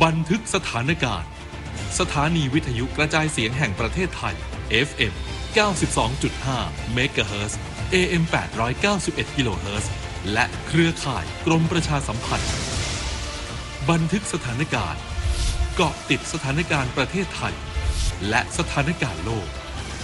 บันทึกสถานการณ์สถานีวิทยุกระจายเสียงแห่งประเทศไทย FM 92.5 เมกะเฮิรตซ์ AM 891 กิโลเฮิรตซ์และเครือข่ายกรมประชาสัมพันธ์บันทึกสถานการณ์เกาะติดสถานการณ์ประเทศไทยและสถานการณ์โลก